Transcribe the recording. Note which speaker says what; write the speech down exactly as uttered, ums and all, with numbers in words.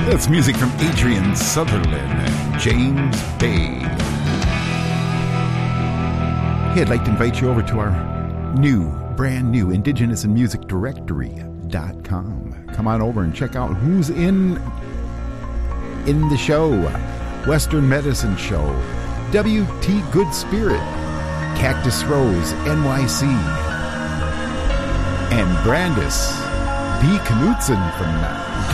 Speaker 1: That's music from Adrian Sutherland and James Bay. Hey, I'd like to invite you over to our new, brand new Indigenous in Music Directory dot com. Come on over and check out who's in in the show. Western Medicine Show, W T Good Spirit, Cactus Rose, N Y C, and Brandis B. Knudsen from